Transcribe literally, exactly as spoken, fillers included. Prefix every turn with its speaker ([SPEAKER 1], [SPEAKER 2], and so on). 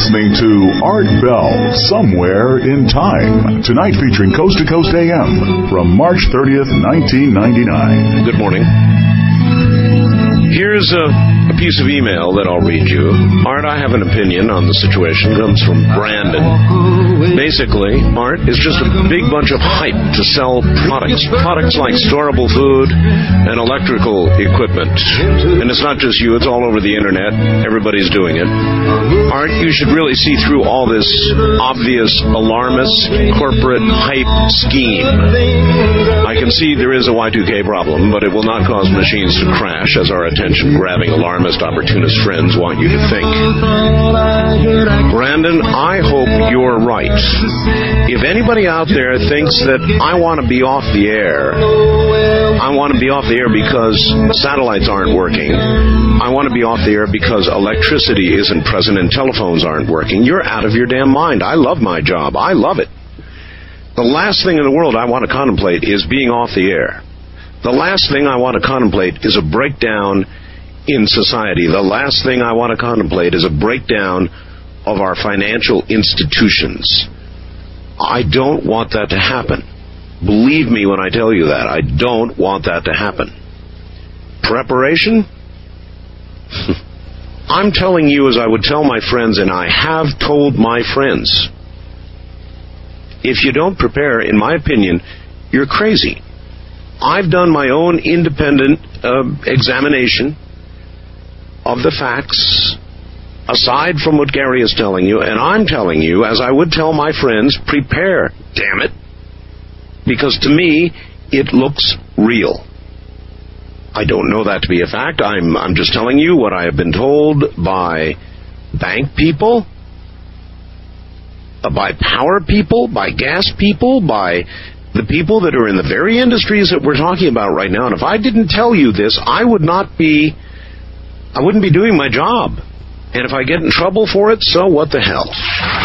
[SPEAKER 1] listening to Art Bell, Somewhere in Time. Tonight featuring Coast to Coast A M from March thirtieth, nineteen ninety-nine.
[SPEAKER 2] Good morning. Here's a, a piece of email that I'll read you. Art, I have an opinion on the situation. It comes from Brandon. Basically, Art is just a big bunch of hype to sell products. Products like storable food and electrical equipment. And it's not just you, it's all over the internet. Everybody's doing it. Art, you should really see through all this obvious alarmist corporate hype scheme. I can see there is a Y two K problem, but it will not cause machines to crash, as our attention-grabbing alarmist opportunist friends want you to think. Brandon, I hope you're right. If anybody out there thinks that I want to be off the air, I want to be off the air because satellites aren't working, I want to be off the air because electricity isn't present and telephones aren't working, you're out of your damn mind. I love my job. I love it. The last thing in the world I want to contemplate is being off the air. The last thing I want to contemplate is a breakdown in society. The last thing I want to contemplate is a breakdown of our financial institutions. I don't want that to happen. Believe me when I tell you that. I don't want that to happen. Preparation? I'm telling you as I would tell my friends, and I have told my friends. If you don't prepare, in my opinion, you're crazy. I've done my own independent uh, examination of the facts, aside from what Gary is telling you, and I'm telling you, as I would tell my friends, prepare, damn it. Because to me, it looks real. I don't know that to be a fact. I'm, I'm just telling you what I have been told by bank people, uh, by power people, by gas people, by the people that are in the very industries that we're talking about right now. And if I didn't tell you this, I would not be, I wouldn't be doing my job. And if I get in trouble for it, so what the hell?